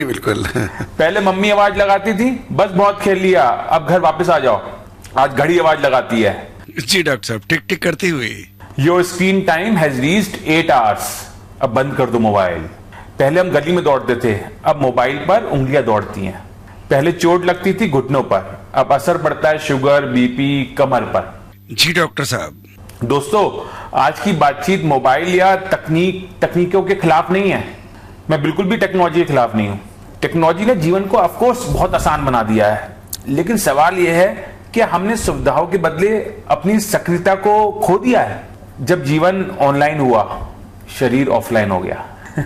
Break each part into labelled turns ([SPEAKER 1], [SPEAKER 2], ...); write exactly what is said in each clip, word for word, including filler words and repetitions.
[SPEAKER 1] बिल्कुल।
[SPEAKER 2] पहले मम्मी आवाज लगाती थी, बस बहुत खेल लिया, अब घर वापस आ जाओ। आज घड़ी आवाज लगाती है।
[SPEAKER 1] जी डॉक्टर साहब, टिक टिक करती हुई।
[SPEAKER 2] Your screen time has reached eight hours. अब बंद कर दो मोबाइल। पहले हम गली में दौड़ते थे, अब मोबाइल पर उंगलियां दौड़ती हैं। पहले चोट लगती थी घुटनों पर, अब असर पड़ता है शुगर, बीपी, कमर पर।
[SPEAKER 1] जी डॉक्टर साहब।
[SPEAKER 2] दोस्तों, आज की बातचीत मोबाइल या तकनीक तकनीकों के खिलाफ नहीं है। मैं बिल्कुल भी टेक्नोलॉजी के खिलाफ नहीं हूं। टेक्नोलॉजी ने जीवन को ऑफ कोर्स बहुत आसान बना दिया है, लेकिन सवाल यह है कि हमने सुविधाओं के बदले अपनी सक्रियता को खो दिया है। जब जीवन ऑनलाइन हुआ, शरीर ऑफलाइन हो गया।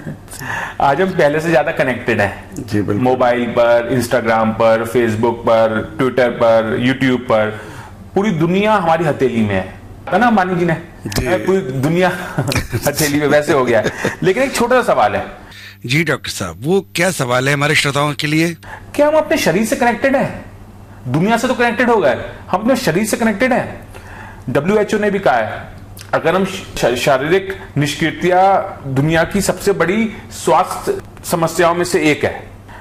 [SPEAKER 2] आज हम पहले से ज्यादा कनेक्टेड हैं। मोबाइल पर, इंस्टाग्राम पर, फेसबुक पर, ट्विटर पर, यूट्यूब पर। पूरी दुनिया हमारी हथेली में है, है ना मानी जी ने? पूरी दुनिया हथेली में वैसे हो गया है। लेकिन एक छोटा सा सवाल है।
[SPEAKER 1] जी डॉक्टर साहब, वो क्या सवाल है हमारे श्रोताओं के लिए?
[SPEAKER 2] क्या हम अपने शरीर से कनेक्टेड हैं? दुनिया से तो कनेक्टेड हो गए, हम अपने शरीर से कनेक्टेड हैं। डब्ल्यू एच ओ ने भी कहा है, अगर हम शारीरिक निष्क्रियता दुनिया की सबसे बड़ी स्वास्थ्य समस्याओं में से एक है।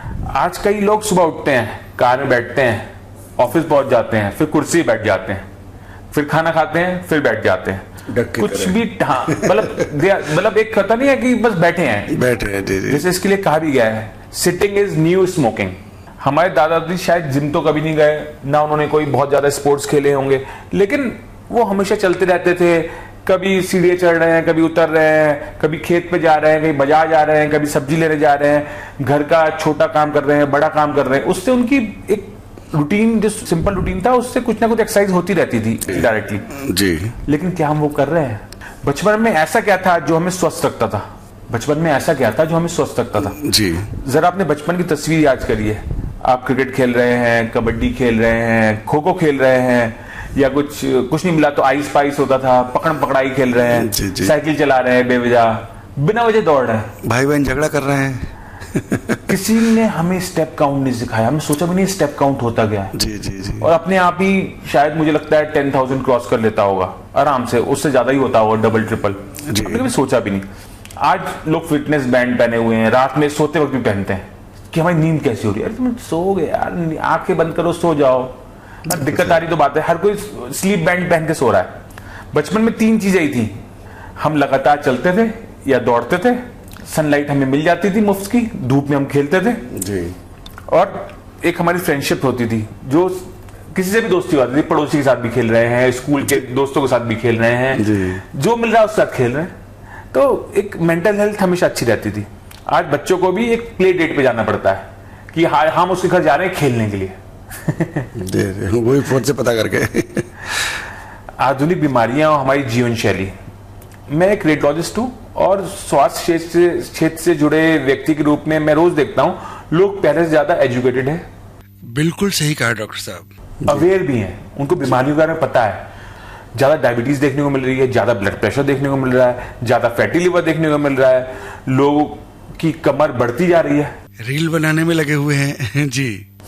[SPEAKER 2] आज कई लोग सुबह उठते हैं, कार में बैठते हैं, ऑफिस पहुंच जाते हैं, फिर कुर्सी बैठ जाते हैं, फिर खाना खाते हैं, फिर बैठ जाते हैं, कुछ भी मतलब मतलब एक कहता नहीं है कि बस बैठे हैं
[SPEAKER 1] बैठे हैं जी जी।
[SPEAKER 2] जैसे इसके लिए कहा भी गया है, सिटिंग इज न्यू स्मोकिंग। हमारे दादा दादी शायद जिम तो कभी नहीं गए, ना उन्होंने कोई बहुत ज्यादा स्पोर्ट्स खेले होंगे, लेकिन वो हमेशा चलते रहते थे। कभी सीढ़ियां चढ़ रहे हैं, कभी उतर रहे हैं, कभी खेत पे जा रहे हैं, कभी बाजार जा रहे हैं, कभी सब्जी लेने जा रहे हैं, घर का छोटा काम कर रहे हैं, बड़ा काम कर रहे हैं। उससे उनकी एक रूटीन, जो सिंपल रूटीन था, उससे कुछ ना कुछ एक्सरसाइज होती रहती थी डायरेक्टली जी। लेकिन क्या हम वो कर रहे हैं? बचपन में ऐसा क्या था जो हमें स्वस्थ रखता था? बचपन में ऐसा क्या था जो हमें स्वस्थ रखता था
[SPEAKER 1] जी? जरा
[SPEAKER 2] अपने बचपन की तस्वीर याद करिए। आप क्रिकेट खेल रहे हैं, कबड्डी खेल रहे हैं, खो खो खेल रहे हैं, या कुछ कुछ नहीं मिला तो आइस पाइस होता था, पकड़म पकड़ाई खेल रहे हैं, जी, जी। साइकिल चला रहे हैं बेवजह, बिना वजह दौड़ रहे हैं,
[SPEAKER 1] भाई बहन झगड़ा कर रहे हैं।
[SPEAKER 2] किसी ने हमें स्टेप काउंट नहीं सिखाया, हमने सोचा भी नहीं स्टेप काउंट होता गया
[SPEAKER 1] जी जी जी।
[SPEAKER 2] और अपने आप ही शायद मुझे लगता है टेन थाउजेंड क्रॉस कर लेता होगा आराम से, उससे ज्यादा ही होता होगा, डबल ट्रिपल। हमने कभी सोचा भी नहीं। आज लोग फिटनेस बैंड पहने हुए हैं, रात में सोते वक्त भी पहनते हैं कि हमारी नींद कैसी हो रही है। अरे तुम सो गए यार, आंखें बंद करो, सो जाओ। दिक्कत आ रही तो बात है, हर कोई स्लीप बैंड पहन के सो रहा है। बचपन में तीन चीजें ही थी, हम लगातार चलते थे या दौड़ते थे, सनलाइट हमें मिल जाती थी मुफ्त की, धूप में हम खेलते थे जी, और एक हमारी फ्रेंडशिप होती थी, जो किसी से भी दोस्ती होती थी, पड़ोसी के साथ भी खेल रहे हैं, स्कूल के दोस्तों के साथ भी खेल रहे हैं जी। जो मिल रहा है उसके साथ खेल रहे हैं, तो एक मेंटल हेल्थ हमेशा अच्छी रहती थी। आज बच्चों को भी एक प्ले डेट पे जाना पड़ता है कि हम उसके घर जा रहे हैं खेलने के लिए।
[SPEAKER 1] वही फोन से पता करके।
[SPEAKER 2] आधुनिक बीमारियां और हमारी जीवन शैली। मैं एक रेडियोलॉजिस्ट हूं और स्वास्थ्य क्षेत्र क्षेत्र से जुड़े व्यक्ति के रूप में मैं रोज देखता हूं लोग पहले से ज्यादा एजुकेटेड हैं।
[SPEAKER 1] बिल्कुल सही कहा डॉक्टर साहब।
[SPEAKER 2] अवेयर भी हैं, उनको बीमारियों के बारे में पता है। ज्यादा डायबिटीज देखने को मिल रही है, ज्यादा ब्लड प्रेशर देखने को मिल रहा है, ज्यादा फैटी लिवर देखने को मिल रहा है, लोगों की कमर बढ़ती जा रही है,
[SPEAKER 1] रील बनाने में लगे हुए हैं जी,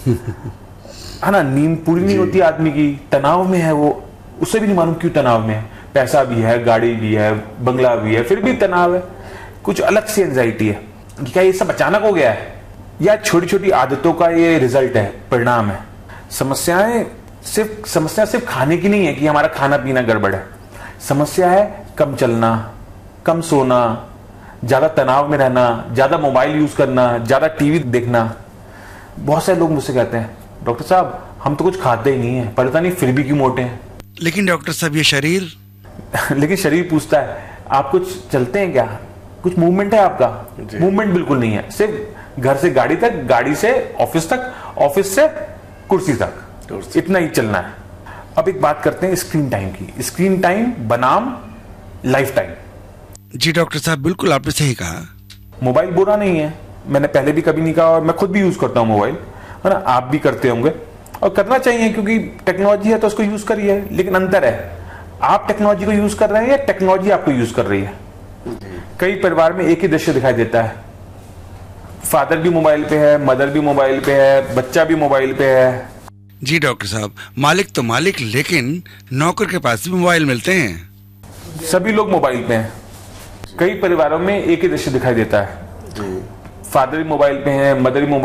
[SPEAKER 2] है ना। नींद पूरी नहीं होती आदमी की, तनाव में है वो, उससे भी नहीं मालूम क्यों तनाव में है। पैसा भी है, गाड़ी भी है, बंगला भी है, फिर भी तनाव है, कुछ अलग सी एंजाइटी है। क्या ये सब अचानक हो गया है या छोटी छोटी आदतों का ये रिजल्ट है, परिणाम है? समस्याएं सिर्फ समस्या सिर्फ खाने की नहीं है कि हमारा खाना पीना गड़बड़ है। समस्या है कम चलना, कम सोना, ज्यादा तनाव में रहना, ज्यादा मोबाइल यूज करना, ज्यादा टीवी देखना। बहुत सारे लोग मुझसे कहते हैं, डॉक्टर साहब हम तो कुछ खाते ही नहीं है, पता नहीं फिर भी क्यों मोटे हैं।
[SPEAKER 1] लेकिन डॉक्टर साहब ये शरीर
[SPEAKER 2] लेकिन शरीर पूछता है आप कुछ चलते हैं क्या, कुछ मूवमेंट है आपका? मूवमेंट बिल्कुल नहीं है, सिर्फ घर से गाड़ी तक, गाड़ी से ऑफिस तक, ऑफिस से कुर्सी तक, इतना ही चलना है। अब एक बात करते हैं स्क्रीन टाइम की। स्क्रीन टाइम बनाम लाइफ टाइम।
[SPEAKER 1] जी डॉक्टर साहब, बिल्कुल आपने सही कहा।
[SPEAKER 2] मोबाइल बुरा नहीं है, मैंने पहले भी कभी नहीं कहा, और मैं खुद भी यूज करता हूं मोबाइल, है ना, आप भी करते होंगे और करना चाहिए क्योंकि टेक्नोलॉजी है तो उसको यूज करिए। लेकिन अंतर है, आप टेक्नोलॉजी को यूज कर रहे हैं या टेक्नोलॉजी आपको यूज कर रही है। कई परिवार में एक ही दृश्य दिखाई देता है, फादर भी मोबाइल पे है, मदर भी मोबाइल पे है, बच्चा भी मोबाइल पे है।
[SPEAKER 1] जी डॉक्टर साहब, मालिक तो मालिक, लेकिन नौकर के पास भी मोबाइल मिलते हैं।
[SPEAKER 2] सभी लोग मोबाइल पे हैं। कई परिवारों में एक ही दृश्य दिखाई देता है, फादर भी मोबाइल पे हैं, मदर भी